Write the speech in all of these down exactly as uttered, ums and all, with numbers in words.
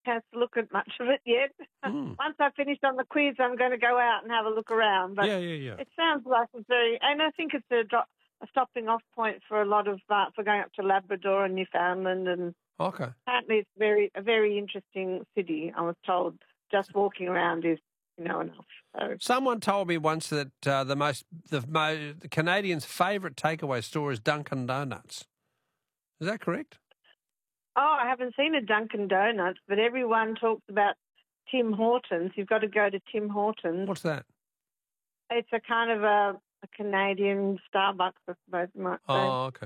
chance to look at much of it yet. Mm. Once I finish on the quiz, I'm going to go out and have a look around. But Yeah, yeah, yeah. it sounds like it's very, and I think it's a, drop, a stopping off point for a lot of uh, for going up to Labrador and Newfoundland, and Okay. apparently it's very a very interesting city. I was told just walking around is you know enough. So. Someone told me once that uh, the most the, mo- the Canadians' favourite takeaway store is Dunkin' Donuts. Is that correct? Oh, I haven't seen a Dunkin' Donuts, but everyone talks about Tim Hortons. You've got to go to Tim Hortons. What's that? It's a kind of a, a Canadian Starbucks, I suppose you might say. Oh, okay.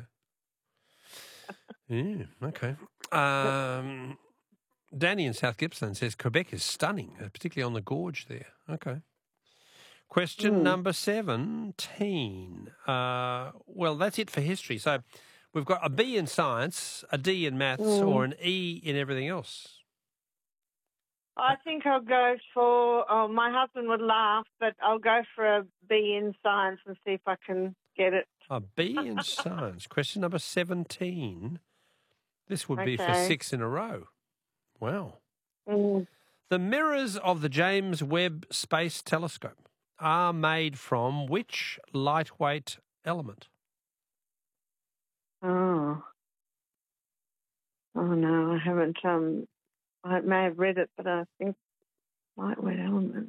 Yeah, okay. Um, Danny in South Gippsland says Quebec is stunning, uh, particularly on the gorge there. Okay. Question Mm. number seventeen. Uh, well, that's it for history. So we've got a B in science, a D in maths, Mm. or an E in everything else. I think I'll go for, oh, my husband would laugh, but I'll go for a B in science and see if I can get it. A B in science. Question number seventeen. This would be for Okay. six in a row. Wow. Mm. The mirrors of the James Webb Space Telescope are made from which lightweight element? Oh. Oh, no, I haven't. Um, I may have read it, but I think lightweight element.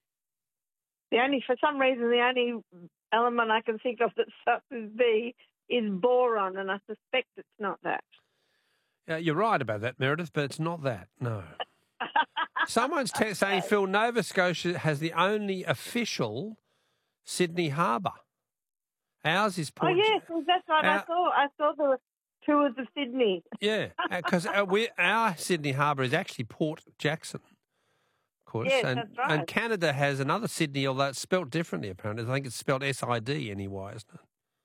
The only, for some reason, the only element I can think of that starts with B is boron, and I suspect it's not that. Uh, you're right about that, Meredith, but it's not that, no. Someone's te- saying, Phil, Nova Scotia has the only official Sydney Harbour. Ours is Oh, Port... yes, well, that's right. Our- I saw I saw the tours of Sydney. Yeah, because uh, we our Sydney Harbour is actually Port Jackson, of course. Yes, and, that's right. And Canada has another Sydney, although it's spelt differently, apparently. I think it's spelled S I D anyway, isn't it?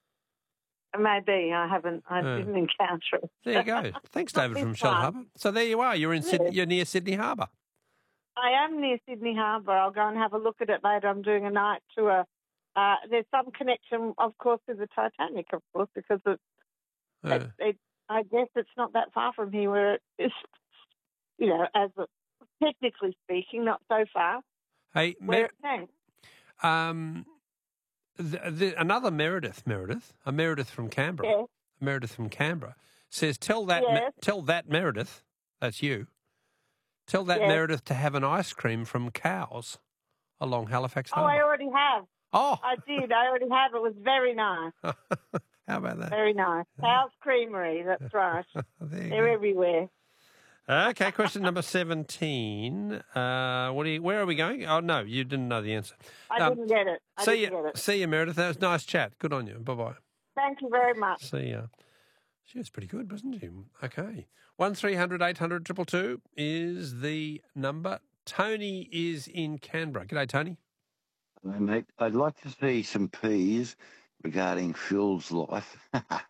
Maybe. I haven't, I Yeah. didn't encounter it. There you go. Thanks, David Not from this Shell one. Harbour. So there you are. You're in Sydney. You're near Sydney Harbour. I am near Sydney Harbour. I'll go and have a look at it later. I'm doing a night tour. Uh, there's some connection, of course, with the Titanic, of course, because it, Yeah. it, it, I guess it's not that far from here where it is, you know, as a, technically speaking, not so far. Hey, Where Mer- it came. um, the, the, another Meredith, Meredith, a Meredith from Canberra, Yes. a Meredith from Canberra, says, tell that, Me- Yes. tell that Meredith, that's you, tell that Yes. Meredith to have an ice cream from Cows along Halifax Oh, I Harbour. already have. Oh, I did. I already have. It was very nice. how about that? Very nice. House Creamery, that's right. There you They're go. everywhere. Okay, question number seventeen. Uh, what are you, where are we going? Oh, no, you didn't know the answer. I Um, didn't get it. I see didn't you, get it. see you, Meredith. That was a nice chat. Good on you. Bye-bye. Thank you very much. See ya. She was pretty good, wasn't she? Okay. one three hundred eight hundred two two two is the number. Tony is in Canberra. G'day, Tony. Hello, mate. I'd like to see some P's regarding Phil's life,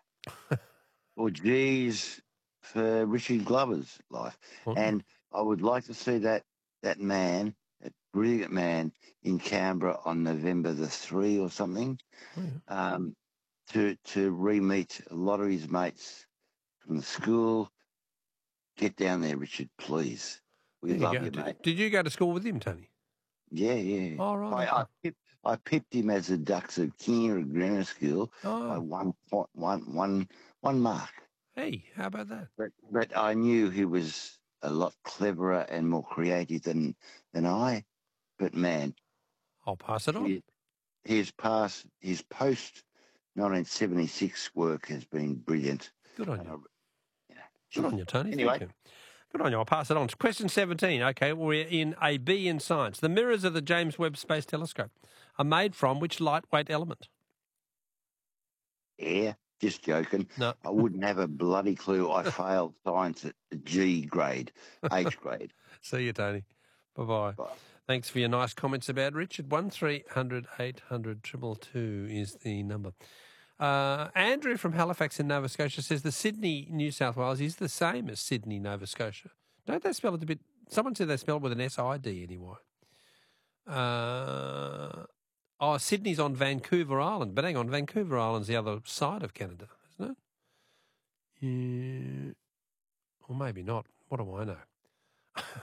or G's for Richard Glover's life. Oh. And I would like to see that that man, that brilliant man, in Canberra on November the three or something, Oh, yeah. um, to to re-meet a lot of his mates from the school. Get down there, Richard, please. We There you love go. you, Did, mate. did you go to school with him, Tony? Yeah, yeah. Oh, right, I, I, okay. pipped, I pipped him as a Ducks at Kingy Grammar School by Oh, one point one one one mark. hey, how about that? But but I knew he was a lot cleverer and more creative than than I. But man, I'll pass it on. he, his past his post nineteen seventy six work has been brilliant. Good on And I, you. you know, Good on you, Tony. Anyway. Thank you. Good on you. I'll pass it on. Question seventeen. Okay, we're in a B in science. The mirrors of the James Webb Space Telescope are made from which lightweight element? yeah, just joking. No. I wouldn't have a bloody clue. I failed science at G grade, H grade. See you, Tony. Bye-bye. Bye. Thanks for your nice comments about Richard. one three hundred eight hundred two two two is the number. Uh, Andrew from Halifax in Nova Scotia says the Sydney, New South Wales is the same as Sydney, Nova Scotia. Don't they spell it a bit... Someone said they spell it with an S I D anyway. Uh, oh, Sydney's on Vancouver Island. But hang on, Vancouver Island's the other side of Canada, isn't it? Yeah. Or maybe not. What do I know?